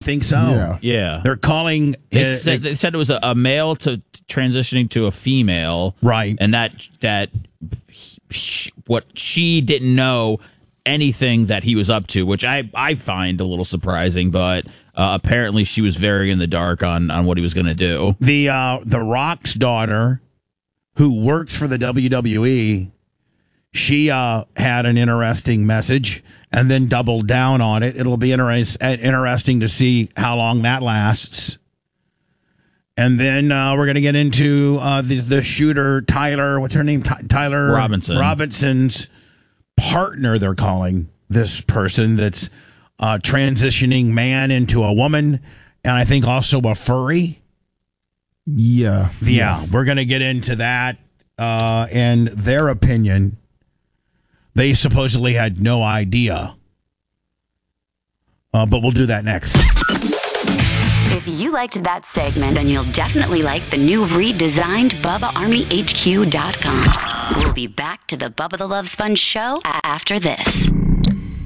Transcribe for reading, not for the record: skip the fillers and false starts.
think so. Yeah. Yeah. They're calling. They said it was a male to transitioning to a female. Right. And what she didn't know anything that he was up to, which I find a little surprising, but apparently she was very in the dark on what he was going to do. The Rock's daughter, who works for the WWE, she had an interesting message and then doubled down on it. It'll be interesting to see how long that lasts. And then we're going to get into the shooter, Tyler. What's her name? Tyler Robinson. Robinson's partner, they're calling this person that's transitioning man into a woman, and I think also a furry. Yeah. We're going to get into that and their opinion. They supposedly had no idea. But we'll do that next. If you liked that segment, then you'll definitely like the new redesigned BubbaArmyHQ.com. We'll be back to the Bubba the Love Sponge show after this.